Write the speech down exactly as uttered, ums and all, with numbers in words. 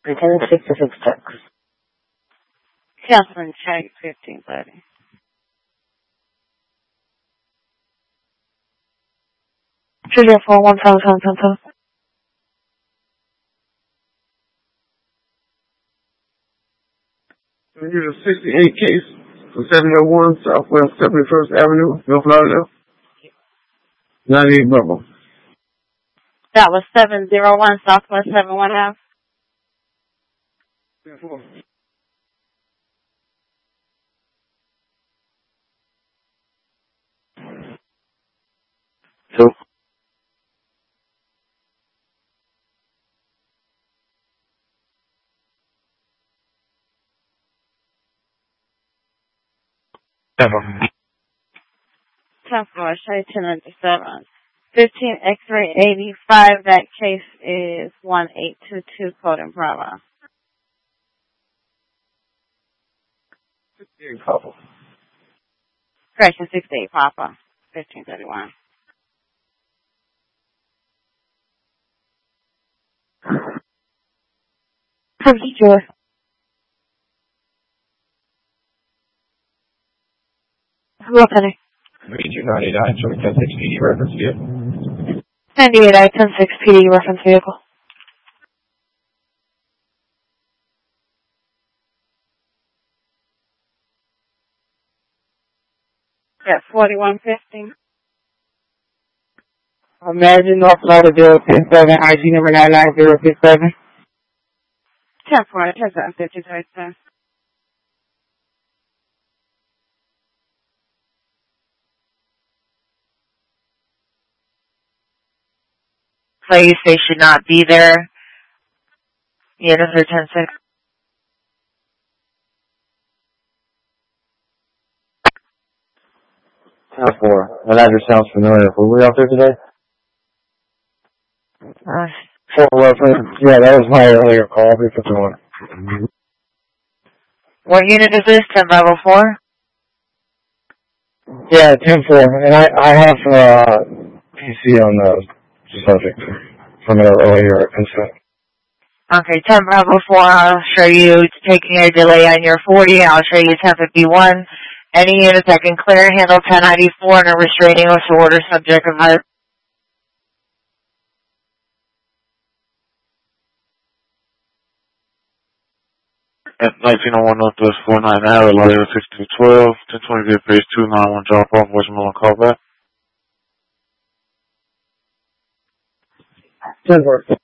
Lieutenant sixty-six Turks. Catherine Chase, fifteen thirty. two zero four one seven seven seven seven. Here's a sixty-eight case for seven oh one Southwest seventy-first Avenue, North Lauderdale. ninety-eight Bravo. That was seven oh one Southwest seventy-one Ave. Two. Seven. ten four, Shay ten ninety-seven. fifteen X-ray eighty-five, that case is one eight two two, code in Bravo. sixty-eight Papa. Correction, sixty-eight Papa, fifteen thirty-one. Sure. Hello, Penny. Major ninety-nine, so ten six P D reference vehicle. ninety-eight I ten six P D reference vehicle. At forty-one fifty. Imagine North Lauderdale ten seven, I G number nine nine zero six seven. ten four, ten seven fifty, sir. Place they should not be there. Units are ten six. ten four. That address sounds familiar. Were we out there today? Uh, four eleven. Yeah, that was my earlier call. We put the one. what unit is this? ten Bravo four? Yeah, ten four. And I, I have uh, P C on the subject from an earlier incident. Okay, ten Bravo four, I'll show you taking a delay on your forty. I'll show you ten fifty-one. Any units that can clear, handle ten ninety-four and a restraining order subject of high. At nineteen oh one Northwest four nine Ave, Lauderdale sixty-two twelve, ten twenty via page two nine one, drop off, voicemail and call back. ten four.